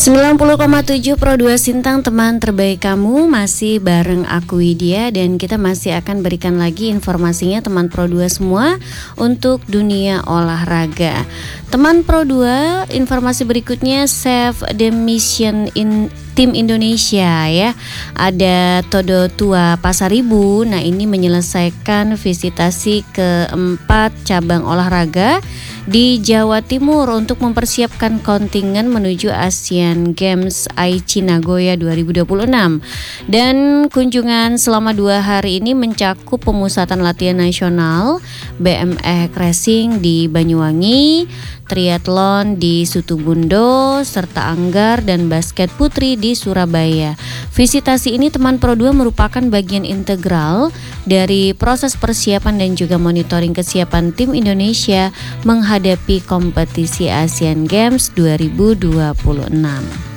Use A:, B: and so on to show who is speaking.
A: 90,7 Pro 2 Sintang, teman terbaik kamu. Masih bareng aku Widya, dan kita masih akan berikan lagi informasinya teman Pro 2 semua untuk dunia olahraga. Teman Pro 2, informasi berikutnya Save the Mission in Tim Indonesia ya. Ada Todo Tua Pasaribu. Nah, ini menyelesaikan visitasi keempat cabang olahraga di Jawa Timur untuk mempersiapkan kontingen menuju Asian Games Aichi Nagoya 2026. Dan kunjungan selama 2 hari ini mencakup pemusatan latihan nasional, BMX racing di Banyuwangi, triathlon di Situbondo, serta anggar dan basket putri di Surabaya. Visitasi ini teman Pro 2 merupakan bagian integral dari proses persiapan dan juga monitoring kesiapan tim Indonesia menghadapi kompetisi Asian Games 2026.